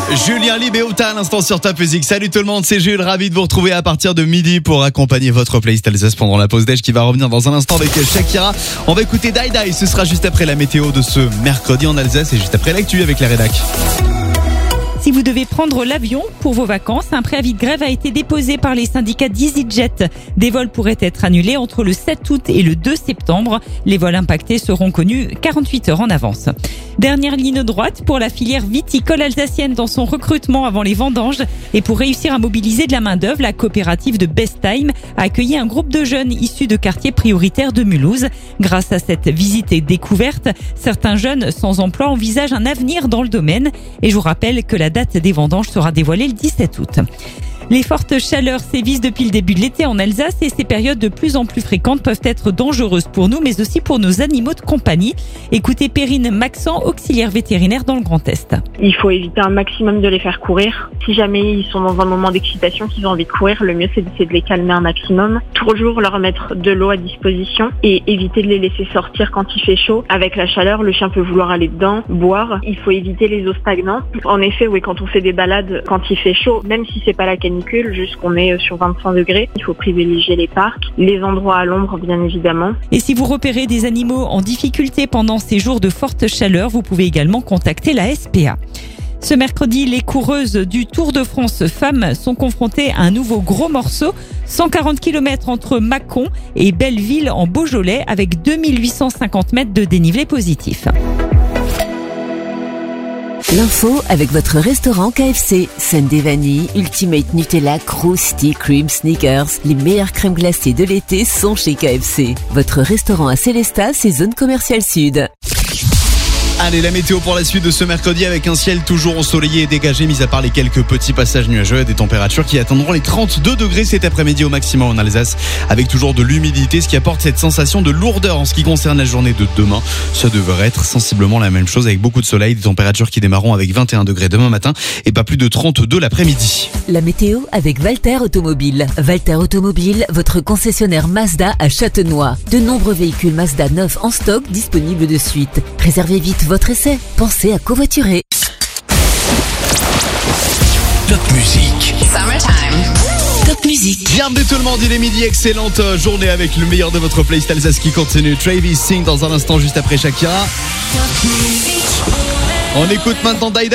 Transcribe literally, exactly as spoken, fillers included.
Julien Libéota à l'instant sur Top Music. Salut tout le monde, c'est Jules, ravi de vous retrouver à partir de midi pour accompagner votre playlist Alsace pendant la pause déj qui va revenir dans un instant avec Shakira. On va écouter Die Die, ce sera juste après la météo de ce mercredi en Alsace et juste après l'actu avec la rédac. Si vous devez prendre l'avion pour vos vacances, un préavis de grève a été déposé par les syndicats d'EasyJet. Des vols pourraient être annulés entre le sept août et le deux septembre. Les vols impactés seront connus quarante-huit heures en avance. Dernière ligne droite pour la filière viticole alsacienne dans son recrutement avant les vendanges. Et pour réussir à mobiliser de la main-d'œuvre, la coopérative de Best Time a accueilli un groupe de jeunes issus de quartiers prioritaires de Mulhouse. Grâce à cette visite et découverte, certains jeunes sans emploi envisagent un avenir dans le domaine. Et je vous rappelle que la date des vendanges sera dévoilée le dix-sept août. Les fortes chaleurs sévissent depuis le début de l'été en Alsace et ces périodes de plus en plus fréquentes peuvent être dangereuses pour nous, mais aussi pour nos animaux de compagnie. Écoutez Perrine Maxent, auxiliaire vétérinaire dans le Grand Est. Il faut éviter un maximum de les faire courir. Si jamais ils sont dans un moment d'excitation, qu'ils ont envie de courir, le mieux c'est d'essayer de les calmer un maximum. Toujours leur mettre de l'eau à disposition et éviter de les laisser sortir quand il fait chaud. Avec la chaleur, le chien peut vouloir aller dedans, boire. Il faut éviter les eaux stagnantes. En effet, oui, quand on fait des balades, quand il fait chaud, même si c'est pas la canicule, juste qu'on est sur vingt-cinq degrés, il faut privilégier les parcs, les endroits à l'ombre bien évidemment. Et si vous repérez des animaux en difficulté pendant ces jours de forte chaleur, vous pouvez également contacter la S P A. Ce mercredi, les coureuses du Tour de France femmes sont confrontées à un nouveau gros morceau, cent quarante kilomètres entre Mâcon et Belleville en Beaujolais avec deux mille huit cent cinquante mètres de dénivelé positif. L'info avec votre restaurant K F C. Sundae Vanille, Ultimate Nutella, Krusty Cream Sneakers. Les meilleures crèmes glacées de l'été sont chez K F C. Votre restaurant à Célestat, c'est zone commerciale sud. Allez, la météo pour la suite de ce mercredi avec un ciel toujours ensoleillé et dégagé, mis à part les quelques petits passages nuageux, des températures qui atteindront les trente-deux degrés cet après-midi au maximum en Alsace, avec toujours de l'humidité, ce qui apporte cette sensation de lourdeur en ce qui concerne la journée de demain. Ça devrait être sensiblement la même chose avec beaucoup de soleil, des températures qui démarreront avec vingt et un degrés demain matin et pas plus de trente-deux l'après-midi. La météo avec Walter Automobile. Walter Automobile, votre concessionnaire Mazda à Châtenois. De nombreux véhicules Mazda neufs en stock disponibles de suite. Réservez vite votre essai. Pensez à covoiturer. Top Music. Summertime. Top Music. Bienvenue tout le monde, il est midi, excellente journée avec le meilleur de votre playlist Alsace qui continue. Travis Sing dans un instant juste après Shakira. On écoute maintenant Die Die.